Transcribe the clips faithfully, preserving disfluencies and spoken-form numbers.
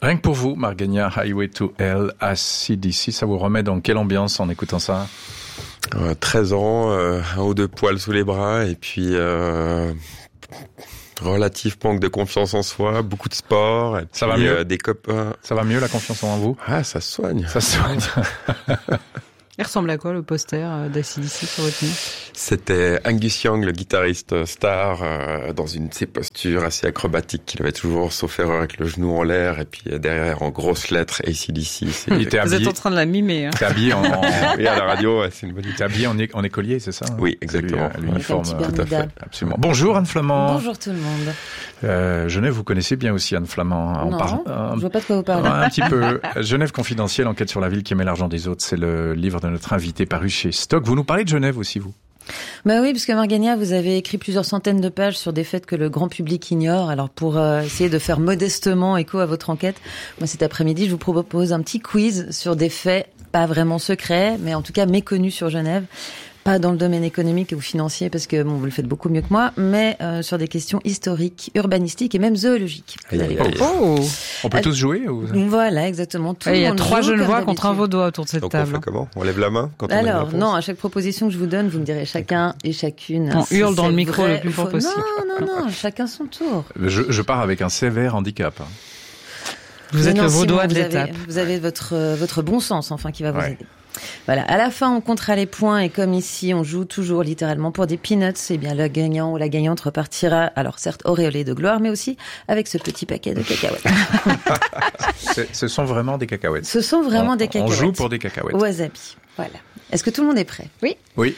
Rien que pour vous, Margenia, Highway to Hell, A C D C, ça vous remet dans quelle ambiance en écoutant ça? euh, treize ans, euh, un ou deux poils sous les bras, et puis euh, relatif manque de confiance en soi, beaucoup de sport, et ça puis, va mieux euh, des copains. Ça va mieux, la confiance en vous? Ah, ça se soigne. Ça se soigne. Il ressemble à quoi le poster d'A C D C sur votre mur? C'était Angus Young, le guitariste star, euh, dans une de ses postures assez acrobatiques qu'il avait toujours, sauf erreur, avec le genou en l'air, et puis derrière, en grosses lettres, A C D C. C'est... Il était Vous habillé... êtes en train de la mimer. Hein. T'es habillé en... Oui, à la radio, ouais, c'est une bonne idée. T'es habillé en, é... en écolier, c'est ça? Oui, exactement. Celui, à l'uniforme, ouais, tout à fait. Absolument. Bonjour Anne Flamand. Bonjour tout le monde. Euh, Genève, vous connaissez bien aussi Anne Flamand. Non, par... euh, je vois pas de quoi vous parlez. Un petit peu. Genève confidentielle, enquête sur la ville qui aimait l'argent des autres. C'est le livre de notre invité paru chez Stock. Vous nous parlez de Genève aussi, vous? Bah oui, parce que Margenia, vous avez écrit plusieurs centaines de pages sur des faits que le grand public ignore. Alors pour euh, essayer de faire modestement écho à votre enquête, moi cet après-midi, je vous propose un petit quiz sur des faits pas vraiment secrets, mais en tout cas méconnus sur Genève. Pas dans le domaine économique ou financier, parce que bon, vous le faites beaucoup mieux que moi, mais euh, sur des questions historiques, urbanistiques et même zoologiques. Vous allez voir. Oh, On peut Euh, tous jouer ou... Voilà, exactement. Tout il y le a monde trois joue Genevois comme contre un d'habitude. Vaudois autour de cette Donc on table. fait comment? On lève la main quand on a une Alors, réponse? non, à chaque proposition que je vous donne, vous me direz chacun et chacune. On si hurle dans c'est le micro vrai le plus ou fort faux. possible. Non, non, non, chacun son tour. Je, je pars avec un sévère handicap. Vous Mais êtes non, le Vaudois Simon, de vous l'étape. avez- Vous avez votre, euh, votre bon sens, enfin, qui va vous Ouais. aider. Voilà. À la fin, on comptera les points et comme ici, on joue toujours littéralement pour des peanuts. Eh bien, le gagnant ou la gagnante repartira, alors certes auréolé de gloire, mais aussi avec ce petit paquet de cacahuètes. C'est, ce sont vraiment des cacahuètes. Ce sont vraiment on, des cacahuètes. On joue pour des cacahuètes. Wasabi. Voilà. Est-ce que tout le monde est prêt? Oui. Oui.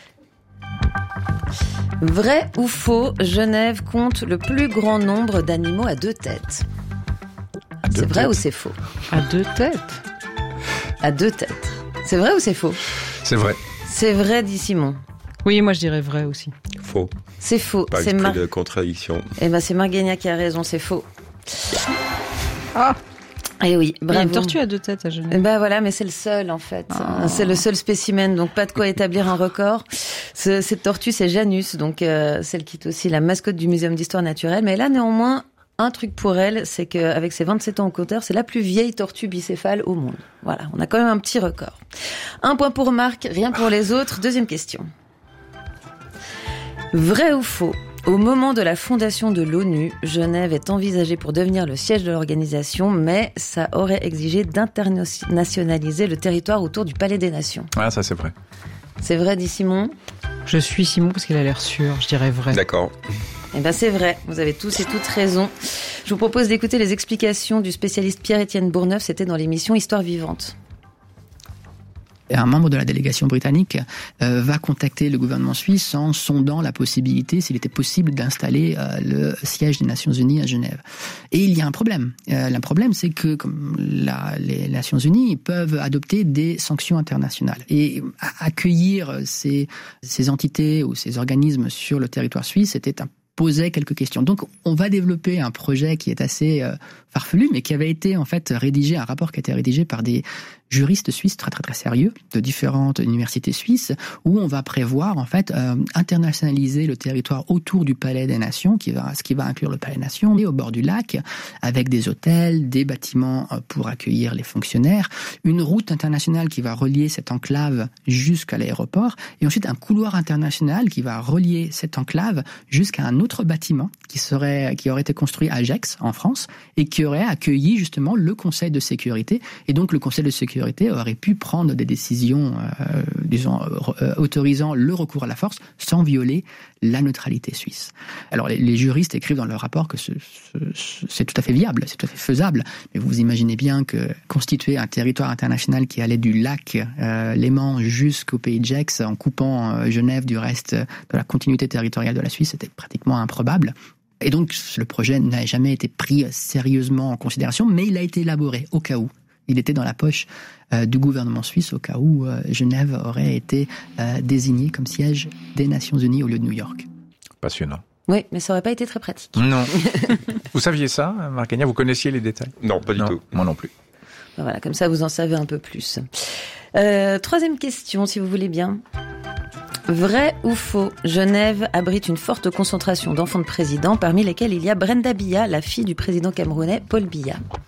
Vrai ou faux, Genève compte le plus grand nombre d'animaux à deux têtes. À deux C'est vrai têtes. ou c'est faux? À deux têtes. À deux têtes. C'est vrai ou c'est faux? C'est vrai. C'est vrai, dit Simon. Oui, moi je dirais vrai aussi. Faux. C'est faux. Pas C'est esprit Mar... de contradiction. Eh ben, c'est Margenia qui a raison, c'est faux. Ah, Eh oui, il y a bravo. une tortue à deux têtes à Eh Genève. ben voilà, mais c'est le seul en fait. Oh. C'est le seul spécimen, donc pas de quoi établir un record. Ce, cette tortue, c'est Janus, donc euh, celle qui est aussi la mascotte du Muséum d'histoire naturelle. Mais là, néanmoins, un truc pour elle, c'est qu'avec ses vingt-sept ans au compteur, c'est la plus vieille tortue bicéphale au monde. Voilà, on a quand même un petit record. Un point pour Marc, rien pour les autres. Deuxième question. Vrai ou faux? Au moment de la fondation de l'ONU, Genève est envisagée pour devenir le siège de l'organisation, mais ça aurait exigé d'internationaliser le territoire autour du Palais des Nations. Ah, ça c'est vrai. C'est vrai, dit Simon? Je suis Simon parce qu'il a l'air sûr. Je dirais vrai. D'accord. Eh ben c'est vrai, vous avez tous et toutes raison. Je vous propose d'écouter les explications du spécialiste Pierre-Étienne Bourneuf, c'était dans l'émission Histoire vivante. Un membre de la délégation britannique euh, va contacter le gouvernement suisse en sondant la possibilité, s'il était possible, d'installer euh, le siège des Nations Unies à Genève. Et il y a un problème. Euh, le problème, c'est que comme la, les Nations Unies peuvent adopter des sanctions internationales. Et accueillir ces, ces entités ou ces organismes sur le territoire suisse était un posait quelques questions. Donc, on va développer un projet qui est assez euh, farfelu, mais qui avait été en fait rédigé, un rapport qui a été rédigé par des juristes suisses très très très sérieux de différentes universités suisses, où on va prévoir en fait euh, internationaliser le territoire autour du Palais des Nations, qui va, ce qui va inclure le Palais des Nations, et au bord du lac, avec des hôtels, des bâtiments pour accueillir les fonctionnaires, une route internationale qui va relier cette enclave jusqu'à l'aéroport, et ensuite un couloir international qui va relier cette enclave jusqu'à un autre bâtiment qui serait, qui aurait été construit à Gex, en France, et qui aurait accueilli justement le Conseil de sécurité. Et donc le Conseil de sécurité aurait pu prendre des décisions, euh, disons, euh, autorisant le recours à la force sans violer la neutralité suisse. Alors les, les juristes écrivent dans leur rapport que ce, ce, ce, c'est tout à fait viable, c'est tout à fait faisable, mais vous imaginez bien que constituer un territoire international qui allait du lac euh, Léman jusqu'au pays de Gex en coupant euh, Genève du reste de la continuité territoriale de la Suisse, c'était pratiquement improbable. Et donc le projet n'a jamais été pris sérieusement en considération, mais il a été élaboré au cas où. Il était dans la poche euh, du gouvernement suisse au cas où euh, Genève aurait été euh, désignée comme siège des Nations Unies au lieu de New York. Passionnant. Oui, mais ça aurait pas été très pratique. Non. Vous saviez ça, Margenia? Vous connaissiez les détails? Non, pas du non, tout. Moi non plus. Voilà, comme ça vous en savez un peu plus. Euh, troisième question, si vous voulez bien. Vrai ou faux, Genève abrite une forte concentration d'enfants de présidents, parmi lesquels il y a Brenda Biya, la fille du président camerounais Paul Biya.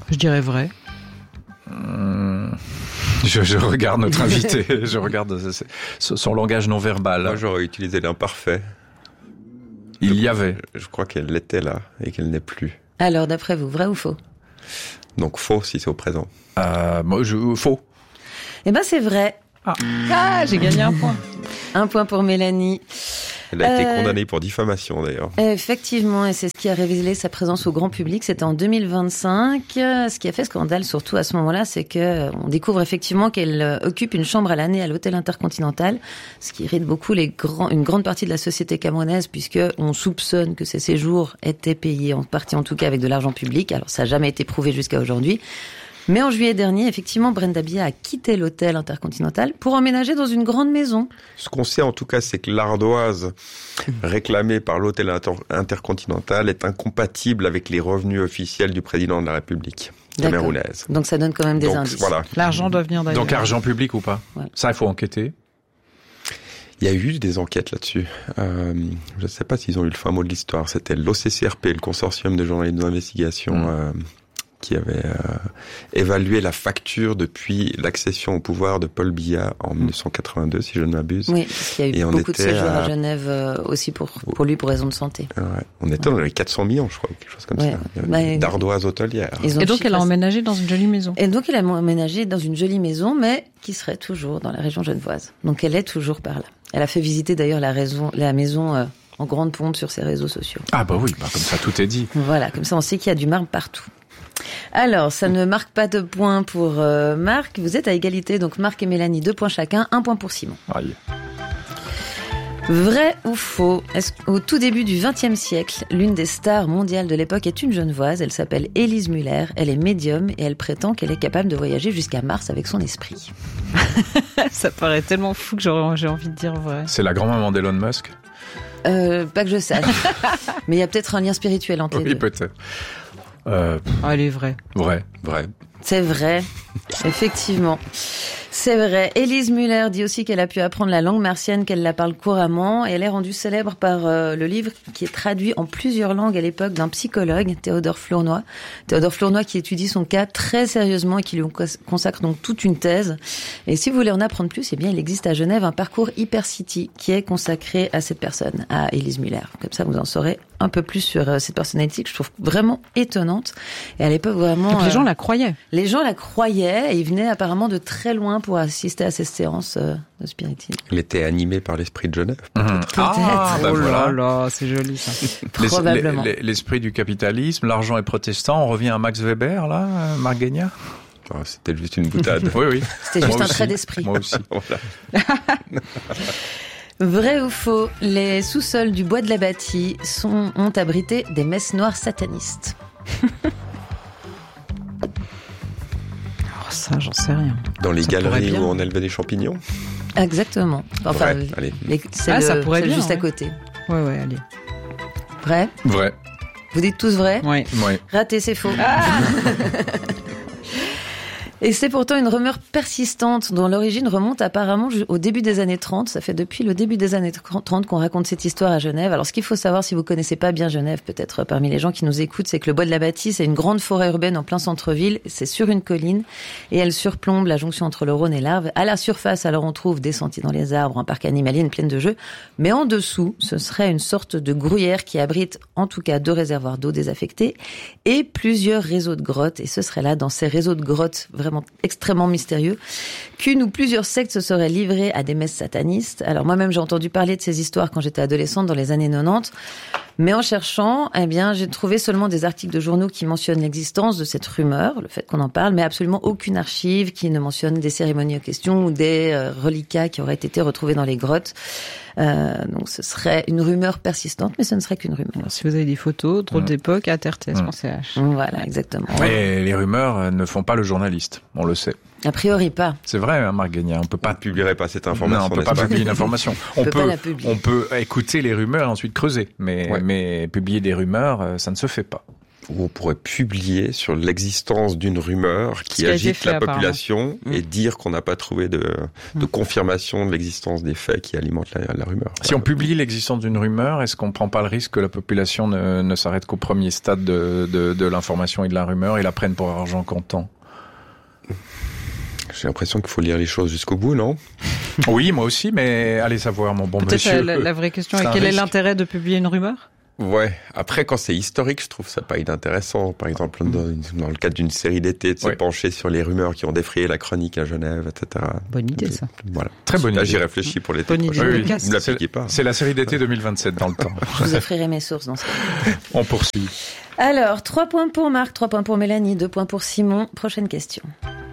Je dirais vrai. Hum, je, je regarde notre invité, je regarde son langage non verbal. Moi, j'aurais utilisé l'imparfait. Il y avait. Je crois qu'elle était là et qu'elle n'est plus. Alors, d'après vous, vrai ou faux? Donc faux si c'est au présent. Euh, moi, je, faux. Eh ben, c'est vrai. Ah, ah j'ai gagné un point. Un point pour Mélanie. Elle a Euh, été condamnée pour diffamation d'ailleurs. Effectivement, et c'est ce qui a révélé sa présence au grand public. C'était en deux mille vingt-cinq. Ce qui a fait scandale, surtout à ce moment-là, c'est que on découvre effectivement qu'elle occupe une chambre à l'année à l'hôtel Intercontinental, ce qui irrite beaucoup les grands, une grande partie de la société camerounaise, puisque on soupçonne que ces séjours étaient payés en partie, en tout cas, avec de l'argent public. Alors, ça n'a jamais été prouvé jusqu'à aujourd'hui. Mais en juillet dernier, effectivement, Brenda Biya a quitté l'hôtel Intercontinental pour emménager dans une grande maison. Ce qu'on sait en tout cas, c'est que l'ardoise réclamée par l'hôtel inter- Intercontinental est incompatible avec les revenus officiels du président de la République camerounaise. Donc ça donne quand même des Donc, indices. Voilà. L'argent doit venir d'ailleurs. Donc argent public ou pas? Ouais. Ça, il faut enquêter. Il y a eu des enquêtes là-dessus. Euh, je ne sais pas s'ils ont eu le fin mot de l'histoire. C'était l'O C C R P, le consortium de journalistes d'investigation, mmh. euh, qui avait euh, évalué la facture depuis l'accession au pouvoir de Paul Biya en mmh. dix-neuf cent quatre-vingt-deux, si je ne m'abuse. Oui, parce qu'il y a eu Et beaucoup de séjours à... à Genève euh, aussi pour, pour lui, pour raison de santé. Ouais. On était ouais. dans les quatre cents millions, je crois, quelque chose comme ouais. ça. Bah, d'ardoises hôtelières. Et donc, elle a emménagé dans une jolie maison. Et donc, elle a emménagé dans une jolie maison, mais qui serait toujours dans la région genevoise. Donc, elle est toujours par là. Elle a fait visiter d'ailleurs la, raison, la maison euh, en grande pompe sur ses réseaux sociaux. Ah bah oui, bah comme ça, tout est dit. Voilà, comme ça, on sait qu'il y a du marbre partout. Alors, ça ne marque pas de points pour euh, Marc. Vous êtes à égalité, donc Marc et Mélanie, deux points chacun, un point pour Simon. Aïe. Vrai ou faux? Est-ce qu'au tout début du vingtième siècle, l'une des stars mondiales de l'époque est une Genevoise. Elle s'appelle Élise Muller. Elle est médium et elle prétend qu'elle est capable de voyager jusqu'à Mars avec son esprit. Ça paraît tellement fou que j'aurais, j'ai envie de dire vrai. C'est la grand-maman d'Elon Musk? Euh, pas que je sache. Mais il y a peut-être un lien spirituel entre les oui, deux. Oui, peut-être. Euh, ah, elle est vraie. Vrai, vrai. C'est vrai, effectivement. C'est vrai. Élise Muller dit aussi qu'elle a pu apprendre la langue martienne, qu'elle la parle couramment, et elle est rendue célèbre par euh, le livre qui est traduit en plusieurs langues à l'époque d'un psychologue, Théodore Flournoy. Théodore Flournoy qui étudie son cas très sérieusement et qui lui consacre donc toute une thèse. Et si vous voulez en apprendre plus, eh bien, il existe à Genève un parcours Hypercity qui est consacré à cette personne, à Élise Muller. Comme ça, vous en saurez un peu plus sur euh, cette personnalité que je trouve vraiment étonnante. Et à l'époque, vraiment... Donc les gens euh, la croyaient. Les gens la croyaient et ils venaient apparemment de très loin pour assister à ces séances euh, de spiritisme. Elle était animée par l'esprit de Genève. Mmh. Ah, bah oh voilà. là là, c'est joli ça. Probablement. L'esprit du capitalisme, l'argent est protestant. On revient à Max Weber, là, Marc Guénia. Oh, c'était juste une boutade. Oui, oui. C'était juste Moi un aussi. trait d'esprit. Moi aussi. Voilà. Vrai ou faux, les sous-sols du bois de la Bâtie sont, ont abrité des messes noires satanistes. Oh, ça, j'en sais rien. Dans les Ça pourrait galeries bien. où on élevait des champignons. Exactement. Enfin, Vrai, allez. les- c'est Ah, le- ça pourrait c'est bien, juste à ouais. côté. Ouais, ouais, allez. Vrai? Vrai. Vous dites tous vrai? Ouais. Oui. Raté, c'est faux. Et c'est pourtant une rumeur persistante dont l'origine remonte apparemment au début des années trente. Ça fait depuis le début des années trente qu'on raconte cette histoire à Genève. Alors ce qu'il faut savoir, si vous connaissez pas bien Genève, peut-être parmi les gens qui nous écoutent, c'est que le bois de la Bâtie, c'est une grande forêt urbaine en plein centre-ville. C'est sur une colline et elle surplombe la jonction entre le Rhône et l'Arve. À la surface, alors on trouve des sentiers dans les arbres, un parc animalier, une plaine de jeux. Mais en dessous, ce serait une sorte de gruyère qui abrite en tout cas deux réservoirs d'eau désaffectés et plusieurs réseaux de grottes. Et ce serait là, dans ces réseaux de grottes vraiment extrêmement mystérieux, qu'une ou plusieurs sectes se seraient livrées à des messes satanistes. Alors moi-même, j'ai entendu parler de ces histoires quand j'étais adolescente dans les années quatre-vingt-dix. Mais en cherchant, eh bien, j'ai trouvé seulement des articles de journaux qui mentionnent l'existence de cette rumeur, le fait qu'on en parle, mais absolument aucune archive qui ne mentionne des cérémonies en question ou des euh, reliquats qui auraient été retrouvés dans les grottes. Euh, donc ce serait une rumeur persistante, mais ce ne serait qu'une rumeur. Alors, si vous avez des photos, drôle Mmh. d'époque, à terre-test Mmh. point c h. Voilà, exactement. Et les rumeurs ne font pas le journaliste, on le sait. A priori pas. C'est vrai, hein, Marc Guénia, on peut On pas... ne publierait pas cette Non, information. on peut n'est-ce pas publier une information. On peut peut, pas la publier. on peut écouter les rumeurs et ensuite creuser, mais, Ouais. mais publier des rumeurs, euh, ça ne se fait pas. où on pourrait publier sur l'existence d'une rumeur qui, qui agite fait, la population mmh. et dire qu'on n'a pas trouvé de, de mmh. confirmation de l'existence des faits qui alimentent la, la rumeur. Si on publie l'existence d'une rumeur, est-ce qu'on ne prend pas le risque que la population ne, ne s'arrête qu'au premier stade de, de, de l'information et de la rumeur et la prenne pour argent comptant ? J'ai l'impression qu'il faut lire les choses jusqu'au bout, non ? Oui, moi aussi, mais allez savoir, mon bon Peut-être monsieur. La, la vraie question est, est quel risque. Est l'intérêt de publier une rumeur ? Ouais. Après, quand c'est historique, je trouve ça pas inintéressant. Par exemple, dans, dans le cadre d'une série d'été, de se ouais. pencher sur les rumeurs qui ont défrayé la chronique à Genève, et cetera. Bonne idée, ça. Voilà. Très bonne Là, idée. J'y réfléchis pour l'été bonne prochain. Idée. Oui, oui. Ne l'appliquez pas. C'est la série d'été deux mille vingt-sept dans le temps. Je vous offrirai mes sources dans ce cas. On poursuit. Alors, trois points pour Marc, trois points pour Mélanie, deux points pour Simon. Prochaine question.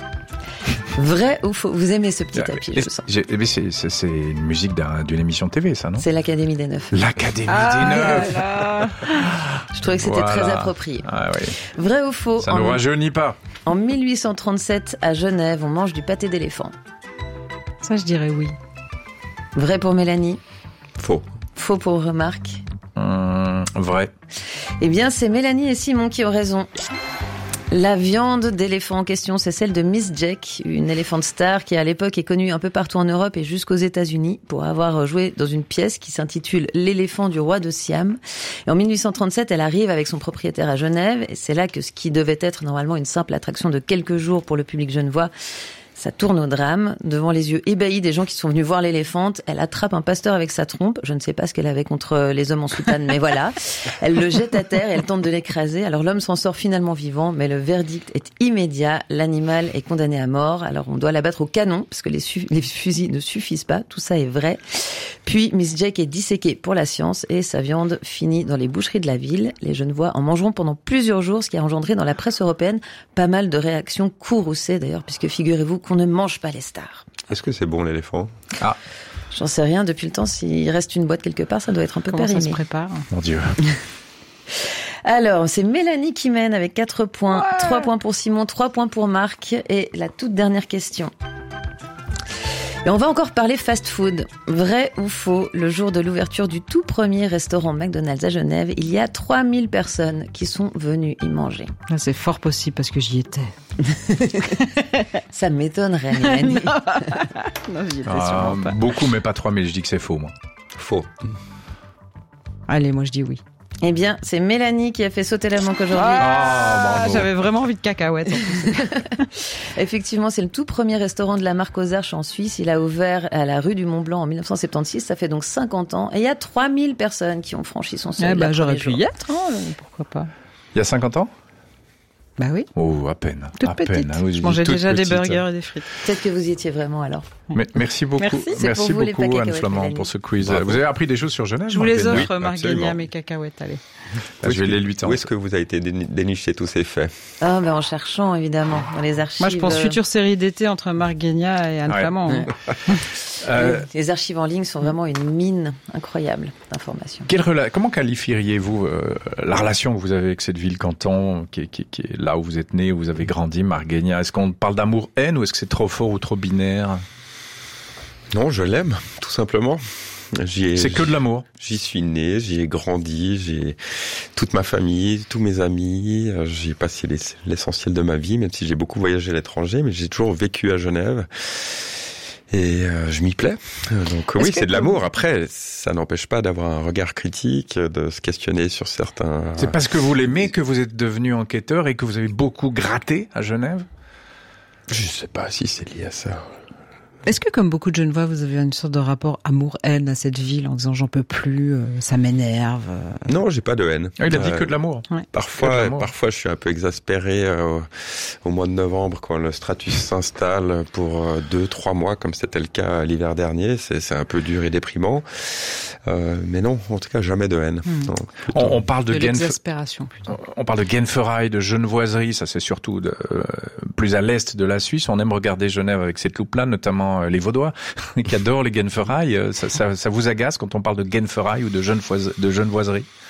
Vrai ou faux ? Vous aimez ce petit tapis, je sens. C'est, c'est, c'est une musique d'un, d'une émission de T V, ça, non ? C'est l'Académie des Neufs. L'Académie ah, des Neufs. Là là. Je trouvais que c'était voilà. très approprié. Ah, oui. Vrai ou faux ? Ça ne nous rajeunit pas. En mille huit cent trente-sept, à Genève, on mange du pâté d'éléphant. Ça, je dirais oui. Vrai pour Mélanie ? Faux. Faux pour Marc ? Hum, vrai. Eh bien, c'est Mélanie et Simon qui ont raison. La viande d'éléphant en question, c'est celle de Miss Jack, une éléphante star qui à l'époque est connue un peu partout en Europe et jusqu'aux États-Unis pour avoir joué dans une pièce qui s'intitule L'éléphant du roi de Siam. Et en mille huit cent trente-sept, elle arrive avec son propriétaire à Genève et c'est là que ce qui devait être normalement une simple attraction de quelques jours pour le public genevois, ça tourne au drame. Devant les yeux ébahis des gens qui sont venus voir l'éléphante, elle attrape un pasteur avec sa trompe. Je ne sais pas ce qu'elle avait contre les hommes en soutane, mais voilà. Elle le jette à terre et elle tente de l'écraser. Alors l'homme s'en sort finalement vivant, mais le verdict est immédiat. L'animal est condamné à mort. Alors on doit l'abattre au canon, parce que les, su- les fusils ne suffisent pas. Tout ça est vrai. Puis Miss Jack est disséquée pour la science et sa viande finit dans les boucheries de la ville. Les Genevois en mangeront pendant plusieurs jours, ce qui a engendré dans la presse européenne pas mal de réactions courroucées d'ailleurs, puisque figurez-vous qu'on ne mange pas les stars. Est-ce que c'est bon l'éléphant ? Ah, j'en sais rien. Depuis le temps, s'il reste une boîte quelque part, ça doit être un peu Comment périmé. Ça se prépare ? Mon Dieu. Alors, c'est Mélanie qui mène avec quatre points. Ouais. trois points pour Simon, trois points pour Marc. Et la toute dernière question. Et on va encore parler fast-food. Vrai ou faux, le jour de l'ouverture du tout premier restaurant McDonald's à Genève, il y a trois mille personnes qui sont venues y manger. Là, c'est fort possible parce que j'y étais. Ça m'étonnerait, Mélanie. non. non, j'y étais ah, sûrement pas. Beaucoup, mais pas trois mille. Je dis que c'est faux, moi. Faux. Allez, moi je dis oui. Eh bien, c'est Mélanie qui a fait sauter la manque aujourd'hui. Ah, ah j'avais vraiment envie de cacahuètes. En plus. Effectivement, c'est le tout premier restaurant de la marque aux Arches en Suisse. Il a ouvert à la rue du Mont-Blanc en dix-neuf cent soixante-seize. Ça fait donc cinquante ans. Et il y a trois mille personnes qui ont franchi son seuil. Eh ben, j'aurais pu y être, hein, pourquoi pas. Il y a cinquante ans ? Bah oui. Oh, à peine. Toute à petite. Peine. Ah, oui, je mangeais déjà petite. des burgers et des frites. Peut-être que vous y étiez vraiment alors. Mais, merci beaucoup. Merci, merci pour vous, beaucoup Anne Flamand pour ce quiz. Bravo. Vous avez appris des choses sur Genève ? Je vous les offre, oui, Marc Gagna, mes cacahuètes, allez. Bah, je vais les lui tendre. Où est-ce que vous avez été déniché tous ces faits ? Ah, ben en cherchant évidemment dans les archives. Moi, je pense future série d'été entre Marc Gagna et Anne ouais. Flamand. Ouais. euh... Les archives en ligne sont vraiment une mine incroyable d'informations. Quelle rela... Comment qualifieriez-vous euh, la relation que vous avez avec cette ville Canton, qui, qui, qui est là où vous êtes né, où vous avez grandi, Marc Gagna ? Est-ce qu'on parle d'amour-haine ou est-ce que c'est trop fort ou trop binaire ? Non, je l'aime, tout simplement. J'y ai, c'est que de l'amour. J'y suis né, j'y ai grandi, j'ai toute ma famille, tous mes amis. J'y ai passé l'essentiel de ma vie, même si j'ai beaucoup voyagé à l'étranger, mais j'ai toujours vécu à Genève. Et euh, je m'y plais. Donc Est-ce oui, c'est de l'amour. Après, ça n'empêche pas d'avoir un regard critique, de se questionner sur certains... C'est parce que vous l'aimez que vous êtes devenu enquêteur et que vous avez beaucoup gratté à Genève ? Je ne sais pas si c'est lié à ça. Est-ce que, comme beaucoup de Genevois, vous avez une sorte de rapport amour-haine à cette ville en disant j'en peux plus, euh, ça m'énerve euh... Non, j'ai pas de haine. Ah, il a dit euh, que de l'amour. Ouais. Parfois, de l'amour. parfois, je suis un peu exaspéré euh, au mois de novembre quand le stratus s'installe pour euh, deux, trois mois, comme c'était le cas l'hiver dernier. C'est, c'est un peu dur et déprimant. Euh, mais non, en tout cas, jamais de haine. Mmh. Non, on, on parle de, de Genf... l'exaspération plutôt. On parle de Genferail, de genevoiserie. Ça, c'est surtout de, euh, plus à l'est de la Suisse. On aime regarder Genève avec cette loupe-là, notamment euh, les Vaudois. qui adore les Genferail. Ça, ça, ça vous agace quand on parle de Genferail ou de, genevoise, de genevoiserie ?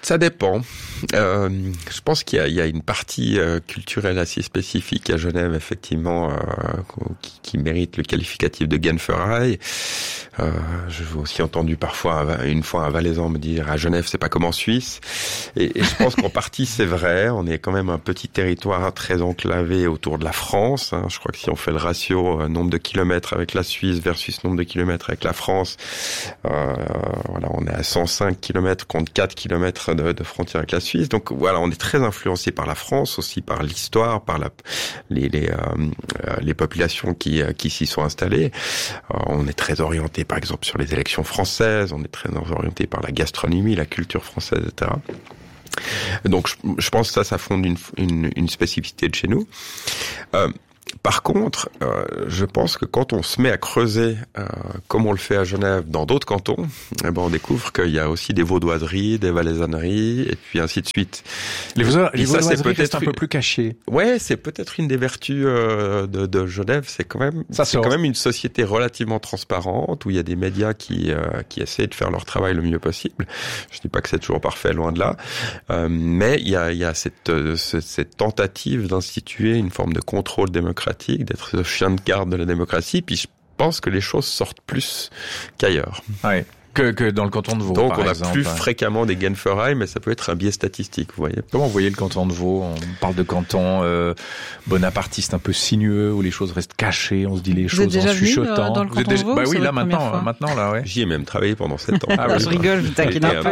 Ça dépend. Euh, je pense qu'il y a, il y a une partie euh, culturelle assez spécifique à Genève, effectivement, euh, qui, qui mérite le qualificatif de Genferei. Euh, j'ai aussi entendu parfois, une fois, un Valaisan me dire à Genève, c'est pas comme en Suisse. Et, et je pense qu'en partie, c'est vrai. On est quand même un petit territoire très enclavé autour de la France. Hein. Je crois que si on fait le ratio euh, nombre de kilomètres avec la Suisse versus nombre de kilomètres avec la France, euh, voilà, on est à cent cinq kilomètres contre quatre kilomètres de, de frontière avec la Suisse. Donc voilà, on est très influencé par la France, aussi par l'histoire, par la, les, les, euh, les populations qui, qui s'y sont installées. Euh, on est très orienté, par exemple, sur les élections françaises. On est très orienté par la gastronomie, la culture française, et cetera. Donc je, je pense que ça, ça fonde une, une, une spécificité de chez nous. Euh, Par contre, euh, je pense que quand on se met à creuser, euh, comme on le fait à Genève, dans d'autres cantons, eh ben on découvre qu'il y a aussi des vaudoiseries, des valaisanneries, et puis ainsi de suite. Les, vaudoiseries, et les ça, vaudoiseries c'est peut-être restent un peu plus cachées. Ouais, c'est peut-être une des vertus euh, de, de Genève. C'est quand même, ça c'est quand même une société relativement transparente où il y a des médias qui euh, qui essaient de faire leur travail le mieux possible. Je dis pas que c'est toujours parfait, loin de là, euh, mais il y a il y a cette euh, cette tentative d'instituer une forme de contrôle démocratique, d'être le chien de garde de la démocratie, puis je pense que les choses sortent plus qu'ailleurs. Ouais. Que, que dans le canton de Vaud, Donc par on a exemple. plus fréquemment des Genferei, mais ça peut être un biais statistique, vous voyez. Comment vous voyez le canton de Vaud? On parle de canton euh, bonapartiste un peu sinueux, où les choses restent cachées, on se dit les vous choses êtes déjà en chuchotant. Venu, euh, dans le vous êtes canton déjà... de Vaud, Bah oui, là maintenant, maintenant, maintenant là, ouais. J'y ai même travaillé pendant sept ans. Ah bah, je rigole, je vous taquine un peu.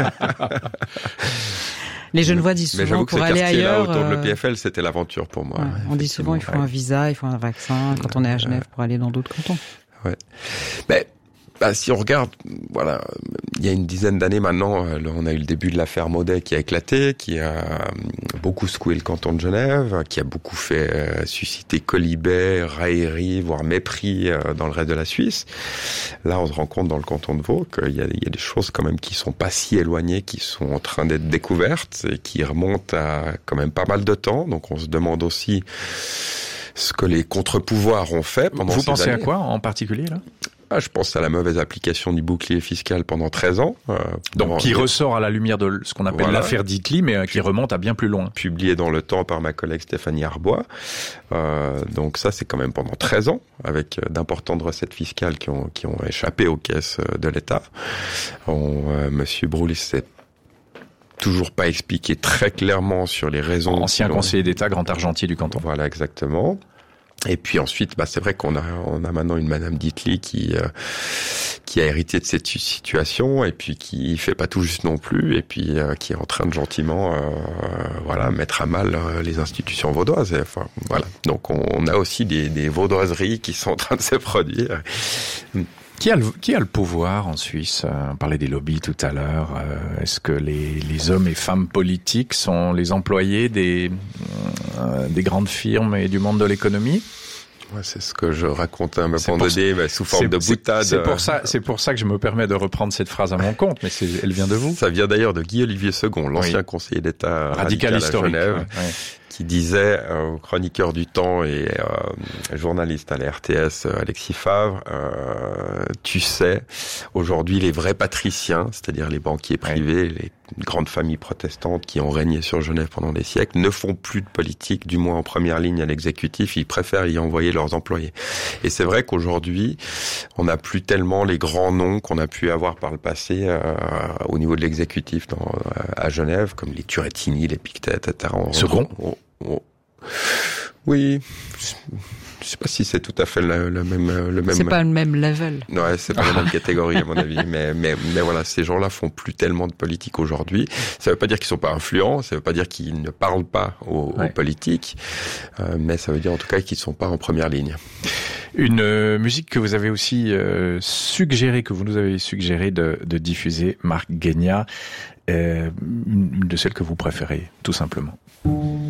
Les Genevois disent souvent, mais j'avoue que pour aller ailleurs, autour de euh... le P F L, c'était l'aventure pour moi. Ouais, on dit souvent, il faut ouais. un visa, il faut un vaccin quand on est à Genève pour aller dans d'autres cantons. Ouais. Mais bah, si on regarde, voilà, il y a une dizaine d'années maintenant, on a eu le début de l'affaire Maudet qui a éclaté, qui a beaucoup secoué le canton de Genève, qui a beaucoup fait euh, susciter colibet, raillerie, voire mépris euh, dans le reste de la Suisse. Là, on se rend compte dans le canton de Vaud qu'il y a, il y a des choses quand même qui sont pas si éloignées, qui sont en train d'être découvertes et qui remontent à quand même pas mal de temps. Donc, on se demande aussi ce que les contre-pouvoirs ont fait pendant Vous ces pensez années. à quoi en particulier là? Ah, je pense à la mauvaise application du bouclier fiscal pendant treize ans. Euh, Donc, qui ressort à la lumière de ce qu'on appelle voilà. l'affaire Ditli, mais qui remonte à bien plus loin. Publié dans le temps par ma collègue Stéphanie Arbois. Euh, donc ça, c'est quand même pendant treize ans, avec d'importantes recettes fiscales qui ont, qui ont échappé aux caisses de l'État. On, euh, Monsieur Broulis s'est toujours pas expliqué très clairement sur les raisons. Ancien conseiller d'État, grand argentier du canton. Voilà, exactement. Et puis ensuite, bah c'est vrai qu'on a on a maintenant une Madame Ditli qui euh, qui a hérité de cette situation et puis qui fait pas tout juste non plus et puis euh, qui est en train de gentiment euh, voilà mettre à mal euh, les institutions vaudoises. Et, enfin voilà. Donc on, on a aussi des, des vaudoiseries qui sont en train de se produire. Qui a, le, qui a le pouvoir en Suisse? On parlait des lobbies tout à l'heure. Euh, est-ce que les, les hommes et femmes politiques sont les employés des, euh, des grandes firmes et du monde de l'économie? Ouais, c'est ce que je racontais à un moment donné, mais sous forme de c'est, boutade. C'est pour ça, c'est pour ça que je me permets de reprendre cette phrase à mon compte, mais c'est, elle vient de vous. Ça vient d'ailleurs de Guy-Olivier Second, l'ancien oui. conseiller d'État radical, radical historique, à Genève. Ouais, ouais. Qui disait euh, au chroniqueur du temps et euh, journaliste à la R T S, euh, Alexis Favre, euh, tu sais, aujourd'hui les vrais patriciens, c'est-à-dire les banquiers privés, ouais. les grandes familles protestantes qui ont régné sur Genève pendant des siècles, ne font plus de politique, du moins en première ligne à l'exécutif, ils préfèrent y envoyer leurs employés. Et c'est vrai qu'aujourd'hui, on n'a plus tellement les grands noms qu'on a pu avoir par le passé euh, au niveau de l'exécutif dans, à Genève, comme les Turrettini, les Pictet, et cetera. On, Second on, on, Oui, je sais pas si c'est tout à fait le, le même, le même. C'est pas le même level. Ouais, c'est pas la même catégorie à mon avis, mais mais mais voilà, ces gens-là font plus tellement de politique aujourd'hui. Ça veut pas dire qu'ils sont pas influents, ça veut pas dire qu'ils ne parlent pas aux, ouais. aux politiques, euh, mais ça veut dire en tout cas qu'ils sont pas en première ligne. Une euh, musique que vous avez aussi euh, suggéré, que vous nous avez suggéré de, de diffuser, Marc Guénia, euh, une de celles que vous préférez, tout simplement.